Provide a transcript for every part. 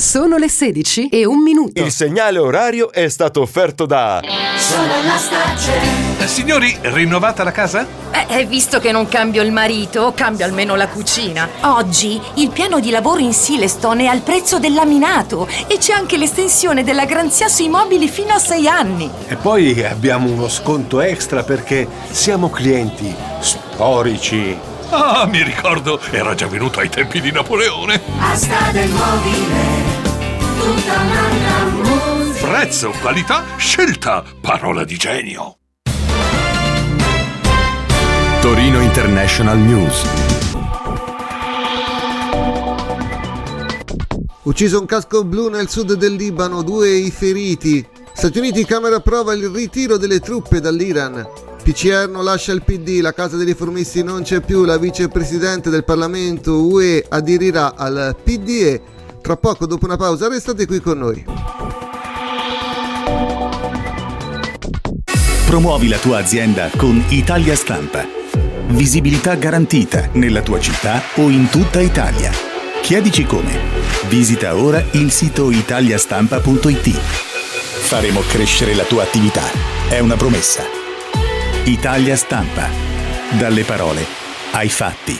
Sono le 16:01. Il segnale orario è stato offerto da Signori, rinnovata la casa? Visto che non cambio il marito, cambio almeno la cucina. Oggi il piano di lavoro in Silestone è al prezzo del laminato e c'è anche l'estensione della garanzia sui mobili fino a 6 anni. E poi abbiamo uno sconto extra perché siamo clienti storici. Ah, mi ricordo, era già venuto ai tempi di Napoleone. Asta del mobile, tutta un'altra musica. Prezzo, qualità, scelta, parola di genio. Torino International News. Ucciso un casco blu nel sud del Libano, 2 i feriti. Stati Uniti, Camera approva il ritiro delle truppe dall'Iran. PCR non lascia il PD, la Casa dei Riformisti non c'è più, la vicepresidente del Parlamento UE aderirà al PDE. Tra poco, dopo una pausa, restate qui con noi. Promuovi la tua azienda con Italia Stampa. Visibilità garantita nella tua città o in tutta Italia. Chiedici come. Visita ora il sito italiastampa.it. Faremo crescere la tua attività. È una promessa. Italia Stampa. Dalle parole ai fatti.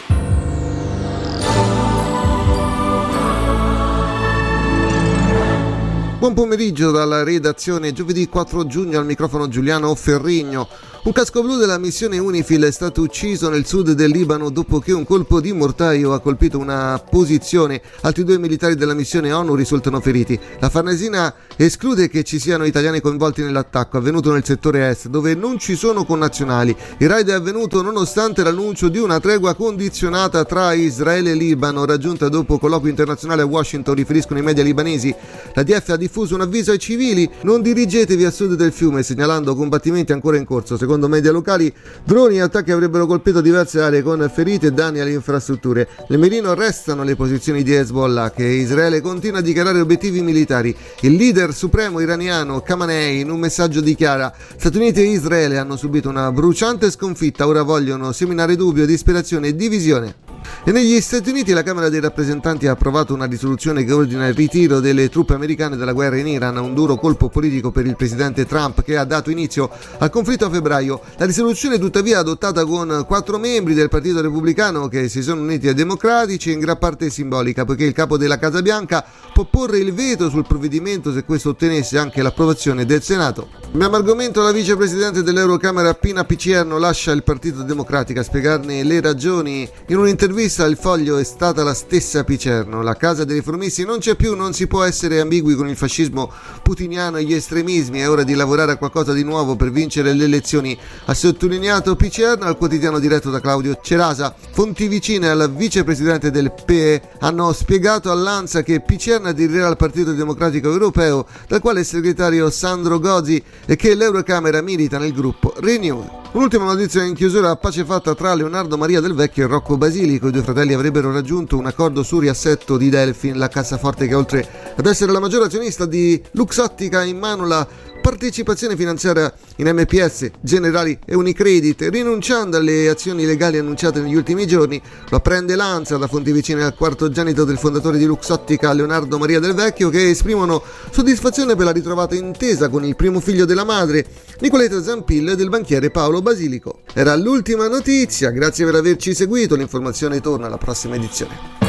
Buon pomeriggio dalla redazione. Giovedì 4 giugno al microfono Giuliano Ferrigno. Un casco blu della missione UNIFIL è stato ucciso nel sud del Libano dopo che un colpo di mortaio ha colpito una posizione. Altri 2 militari della missione ONU risultano feriti. La Farnesina esclude che ci siano italiani coinvolti nell'attacco avvenuto nel settore est, dove non ci sono connazionali. Il raid è avvenuto nonostante l'annuncio di una tregua condizionata tra Israele e Libano, raggiunta dopo colloquio internazionale a Washington, riferiscono i media libanesi. La DF ha diffuso un avviso ai civili: non dirigetevi a sud del fiume, segnalando combattimenti ancora in corso. Secondo media locali, droni e attacchi avrebbero colpito diverse aree con ferite e danni alle infrastrutture. Nel mirino restano le posizioni di Hezbollah, che Israele continua a dichiarare obiettivi militari. Il leader supremo iraniano Khamenei in un messaggio dichiara: Stati Uniti e Israele hanno subito una bruciante sconfitta, ora vogliono seminare dubbio, disperazione e divisione. E negli Stati Uniti la Camera dei rappresentanti ha approvato una risoluzione che ordina il ritiro delle truppe americane dalla guerra in Iran, un duro colpo politico per il presidente Trump che ha dato inizio al conflitto a febbraio. La risoluzione tuttavia adottata con 4 membri del Partito Repubblicano che si sono uniti ai democratici è in gran parte simbolica, poiché il capo della Casa Bianca può porre il veto sul provvedimento se questo ottenesse anche l'approvazione del Senato. Abbiamo argomento: la vicepresidente dell'Eurocamera Pina Picierno lascia il Partito Democratico. A spiegarne le ragioni in un'intervista al Foglio è stata la stessa Picierno. La Casa dei Riformisti non c'è più, non si può essere ambigui con il fascismo putiniano e gli estremismi, è ora di lavorare a qualcosa di nuovo per vincere le elezioni, ha sottolineato Picierno al quotidiano diretto da Claudio Cerasa. Fonti vicine alla vicepresidente del PE hanno spiegato all'ANSA che Picierno aderirà al Partito Democratico Europeo, dal quale è segretario Sandro Gozi, e che l'Eurocamera milita nel gruppo Renew. Un'ultima notizia in chiusura: pace fatta tra Leonardo Maria Del Vecchio e Rocco Basilico. I 2 fratelli avrebbero raggiunto un accordo sul riassetto di Delfin, la cassaforte che oltre ad essere la maggiore azionista di Luxottica ha in mano la partecipazione finanziaria in MPS, Generali e Unicredit, rinunciando alle azioni legali annunciate negli ultimi giorni. Lo apprende l'ANSA da fonti vicine al quartogenito del fondatore di Luxottica, Leonardo Maria Del Vecchio, che esprimono soddisfazione per la ritrovata intesa con il primo figlio della madre, Nicoletta Zampil, e del banchiere Paolo Basilico. Era l'ultima notizia, grazie per averci seguito, l'informazione torna alla prossima edizione.